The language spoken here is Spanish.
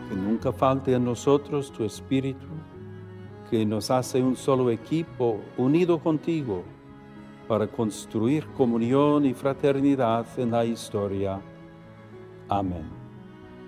Que nunca falte a nosotros tu Espíritu, que nos hace un solo equipo unido contigo para construir comunión y fraternidad en la historia. Amén.